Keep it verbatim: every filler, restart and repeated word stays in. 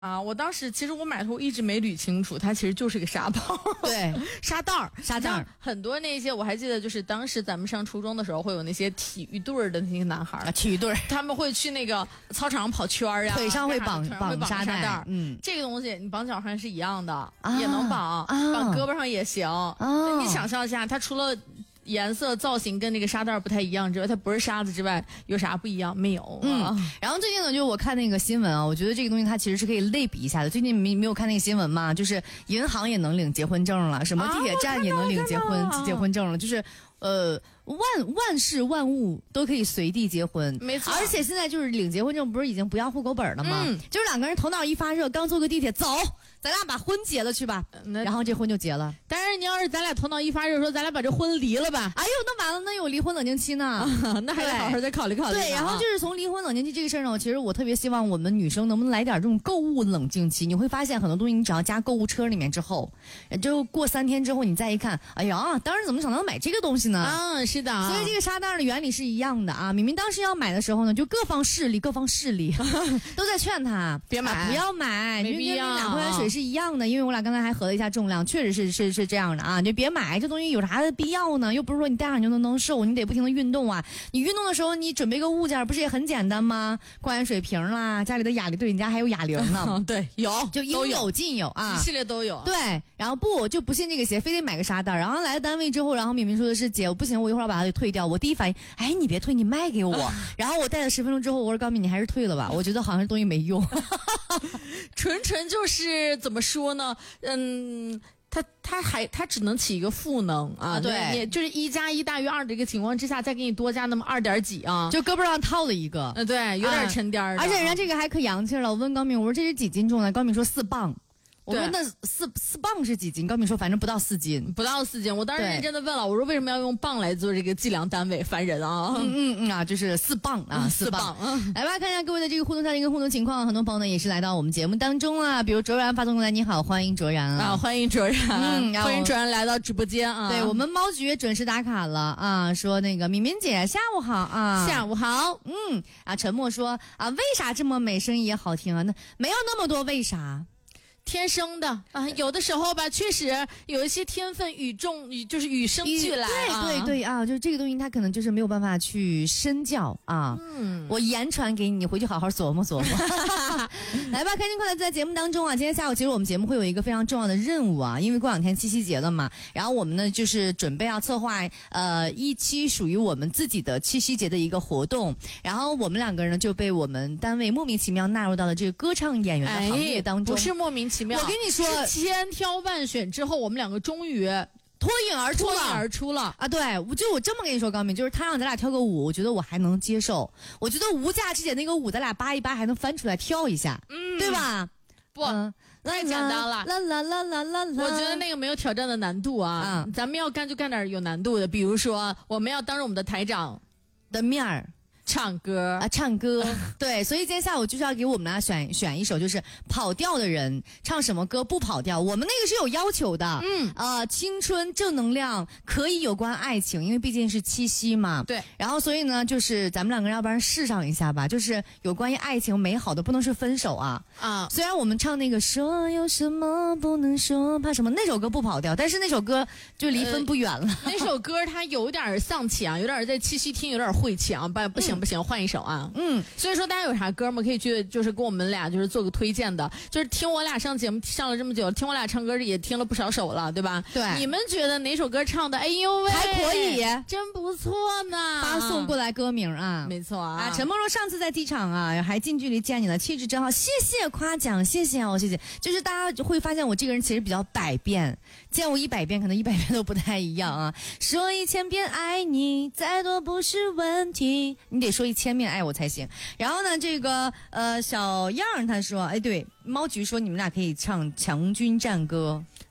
啊，我当时其实我买的时候一直没捋清楚，它其实就是个沙包， 对， 沙袋儿， 沙袋儿。 很多那些我还记得，就是当时咱们上初中的时候，会有那些体育队儿的那些男孩儿、 啊，体育队儿， 他们会去那个操场上跑圈儿呀， 腿上会绑绑绑沙袋儿。 嗯， 这个东西你绑脚上是一样的， 啊、 也能绑， 啊、 绑胳膊上也行。 啊、 你想象一下，它除了颜色造型跟那个沙袋不太一样之外，它不是沙子之外，有啥不一样？没有。 嗯，然后最近呢，就是我看那个新闻啊，我觉得这个东西它其实是可以类比一下的。最近没没有看那个新闻吗？就是银行也能领结婚证了，什么地铁站也能领结婚、啊、结婚证了，就是呃。万万事万物都可以随地结婚， 没错。 而且现在就是领结婚证，不是已经不要户口本了吗？嗯、就是两个人头脑一发热，刚坐个地铁，走，咱俩把婚结了去吧。然后这婚就结了。 当然，你要是咱俩头脑一发热，说咱俩把这婚离了吧。 哎呦，那完了，那有离婚冷静期呢， 啊、那还得好好再考虑考虑。 对，然后就是从离婚冷静期这个事儿呢，其实我特别希望我们女生能不能来点这种购物冷静期。你会发现很多东西，你只要加购物车里面之后，就过三天之后你再一看，哎呀，当时怎么想到买这个东西呢？ 啊，是的。 所以这个沙袋的原理是一样的啊！明明当时要买的时候呢，就各方势力、各方势力都在劝他别买、 啊，不要买， 没必要。 就跟两块水是一样的，因为我俩刚才还核了一下重量，确实是是是这样的啊！就别买这东西，有啥的必要呢？又不是说你戴上你就能能瘦，你得不停的运动啊！你运动的时候，你准备个物件不是也很简单吗？矿泉水瓶啦，家里的哑铃，对，你家还有哑铃呢， 对，有就应有尽有啊， 一系列都有。 对，然后不就不信这个邪，非得买个沙袋。然后来了单位之后，然后敏敏说的是姐，我不行，我一会儿把它给退掉。我第一反应，哎，你别退，你卖给我。然后我戴了十分钟之后，我说高敏，你还是退了吧，我觉得好像东西没用。 纯纯就是怎么说呢？嗯。它它还它只能起一个赋能啊，对，也就是一加一大于二的一个情况之下，再给你多加那么二点几啊， 就胳膊上套了一个， 呃，对，有点沉甸儿的、 啊。而且人家这个还可洋气了。我问高敏，我说这是几斤重呢？高敏说四磅。我说那四四磅是几斤？高敏说反正不到四斤， 不到四斤。我当时认真的问了，我说为什么要用磅来做这个计量单位？烦人啊！ 嗯嗯嗯啊，就是四磅啊，四磅。嗯、来吧，看一下各位的这个互动下一个互动情况。很多朋友呢也是来到我们节目当中啊，比如卓然发送过来，你好，欢迎卓然啊， 啊欢迎卓然，嗯，欢迎卓然来到直播间啊。 对我们猫局也准时打卡了啊，说那个敏敏姐下午好啊， 下午好。 嗯啊，沉默说啊，为啥这么美，声音也好听啊？那没有那么多为啥。 天生的啊，有的时候吧，确实有一些天分与众，与就是与生俱来、 啊。对对对啊，就是这个东西，它可能就是没有办法去身教啊。嗯，我言传给你，你回去好好琢磨琢磨。来吧，开心快乐在节目当中啊！今天下午其实我们节目会有一个非常重要的任务啊，因为过两天七夕节了嘛，然后我们呢就是准备要策划呃一期属于我们自己的七夕节的一个活动，然后我们两个人呢就被我们单位莫名其妙纳入到了这个歌唱演员的行业当中， 哎、不是莫名其妙。 我跟你说， 千挑万选之后，我们两个终于脱颖而出了， 脱颖而出了啊！对，我就我这么跟你说，高敏，就是他让咱俩跳个舞，我觉得我还能接受。我觉得吴佳之姐那个舞，咱俩扒一扒还能翻出来跳一下，嗯，对吧？ 不，嗯、太简单了。 啦啦啦啦啦啦！ 我觉得那个没有挑战的难度啊。嗯、咱们要干就干点有难度的，比如说我们要当着我们的台长的面儿。 唱歌啊，唱歌，对，所以今天下午就是要给我们俩选选一首，就是跑调的人唱什么歌不跑调，我们那个是有要求的，嗯，呃，青春正能量，可以有关爱情，因为毕竟是七夕嘛， 对， 然后所以呢，就是咱们两个人要不然试上一下吧，就是有关于爱情美好的，不能是分手啊，啊，虽然我们唱那个说有什么不能说，怕什么那首歌不跑调，但是那首歌就离分不远了， 呃、那首歌它有点丧气啊，有点在七夕听有点晦气啊，不不行。嗯不行，换一首啊！嗯，所以说大家有啥歌吗？可以去，就是跟我们俩就是做个推荐的。就是听我俩上节目上了这么久，听我俩唱歌也听了不少首了，对吧？ 对。 你们觉得哪首歌唱的？哎呦喂， 还可以， 真不错呢！ 发送过来歌名啊， 没错啊。 啊，陈梦若上次在机场啊，还近距离见你了，气质真好，谢谢夸奖，谢谢哦，谢谢。就是大家会发现我这个人其实比较百变，见我一百遍，可能一百遍都不太一样啊。说一千遍爱你，再多不是问题，你得说一千遍爱我才行。然后呢，这个呃小样他说，哎对，猫菊说你们俩可以唱《强军战歌》。